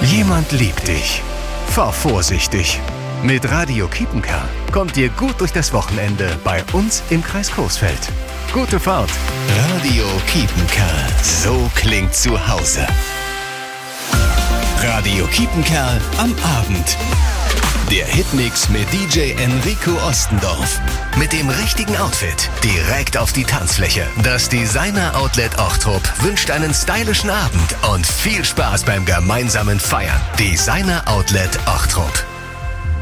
Jemand liebt dich. Fahr vorsichtig. Mit Radio Kiepenkerl kommt ihr gut durch das Wochenende bei uns im Kreis Coesfeld. Gute Fahrt. Radio Kiepenkerl. So klingt zu Hause. Radio Kiepenkerl am Abend. Der Hitmix mit DJ Enrico Ostendorf. Mit dem richtigen Outfit direkt auf die Tanzfläche. Das Designer Outlet Ochtrup wünscht einen stylischen Abend und viel Spaß beim gemeinsamen Feiern. Designer Outlet Ochtrup.